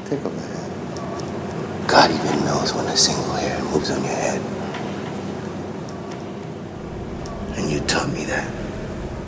Tickle my head. God even knows when a single hair moves on your head. And you taught me that.